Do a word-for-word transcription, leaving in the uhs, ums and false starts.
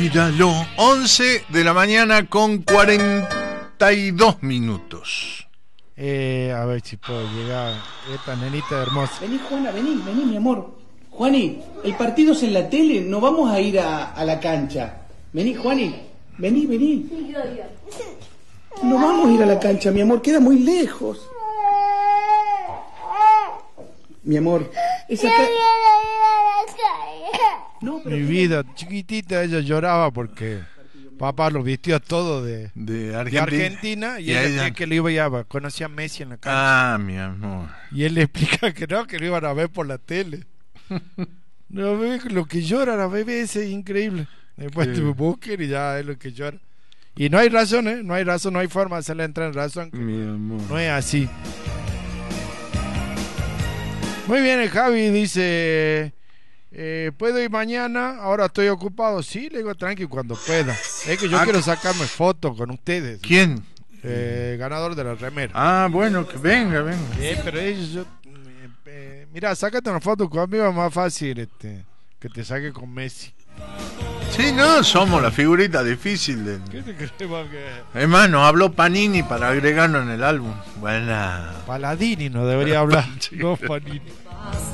Míralo, once de la mañana con cuarenta y dos minutos. Eh, a ver si puedo llegar. Esta nenita hermosa. Vení, Juana, vení, vení, mi amor. Juani, el partido es en la tele, no vamos a ir a, a la cancha. Vení, Juani, vení, vení. No vamos a ir a la cancha, mi amor, queda muy lejos. Mi amor, esa ca... No, pero mi vida, chiquitita, ella lloraba porque papá lo vistió todo de, de Argentina, de Argentina y, y ella decía que lo iba a ver, conocía a Messi en la cancha. Ah, mi amor. Y él le explica que no, que lo iban a ver por la tele. No, bebé, lo que llora la bebé ese es increíble. Después te busquen y ya es lo que llora. Y no hay razón, ¿eh? No hay razón, no hay forma de hacerle entrar en razón. Mi amor. No es así. Muy bien, el Javi dice... Eh, ¿puedo ir mañana? Ahora estoy ocupado. Sí, le digo tranqui cuando pueda. Es que yo ah, quiero sacarme fotos con ustedes. ¿Quién? Eh, ganador de la remera. Ah, bueno, que venga, venga. Eh, pero ellos, yo, eh, eh, mira, sácate una foto conmigo, es más fácil este, que te saque con Messi. Sí, no, somos la figurita difícil de... ¿Qué te crees que...? Es más, nos habló Panini para agregarnos en el álbum. Buena. Paladini no debería hablar, no Panini.